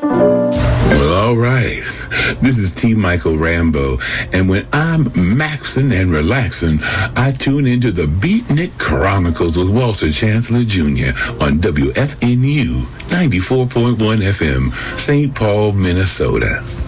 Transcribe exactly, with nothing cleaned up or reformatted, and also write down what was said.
Well, all right. This is T. Michael Rambo, and when I'm maxing and relaxing, I tune into the Beatnik Chronicles with Walter Chancellor Junior on W F N U ninety-four point one F M, Saint Paul, Minnesota.